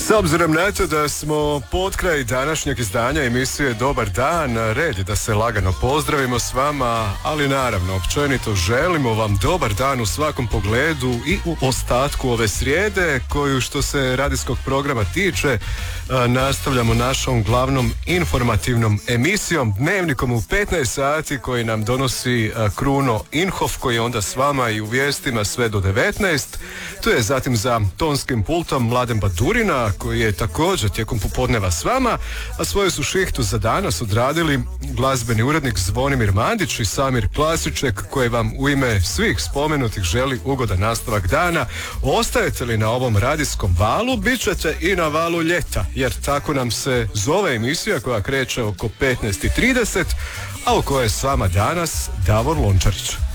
S obzirom na to da smo potkraj današnjeg izdanja emisije Dobar dan, red je da se lagano pozdravimo s vama, ali naravno, općenito želimo vam dobar dan u svakom pogledu i u ostatku ove srijede, koju što se radijskog programa tiče, nastavljamo našom glavnom informativnom emisijom, dnevnikom u 15 sati koji nam donosi Kruno Inhof, koji je onda s vama i u vijestima sve do 19. Tu je zatim za tonskim pultom Mladen Badurina, koji je također tijekom popodneva s vama, a svoju su šihtu za danas odradili glazbeni urednik Zvonimir Mandić i Samir Klasiček, koji vam u ime svih spomenutih želi ugodan nastavak dana. Ostajete li na ovom radijskom valu, bit ćete i na valu ljeta, jer tako nam se zove emisija koja kreće oko 15:30, a u kojoj je s vama danas Davor Lončarić.